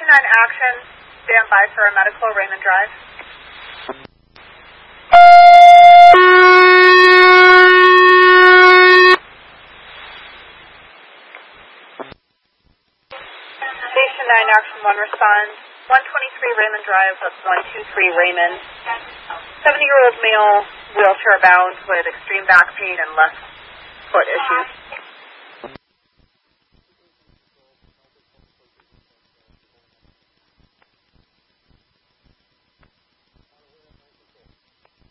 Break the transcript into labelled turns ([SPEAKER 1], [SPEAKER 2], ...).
[SPEAKER 1] Action, stand by for a medical, Raymond Drive. Station 9 Action 1 responds. 123 Raymond Drive, that's 123 Raymond. 70-year-old male, wheelchair bound with extreme back pain and left foot issues.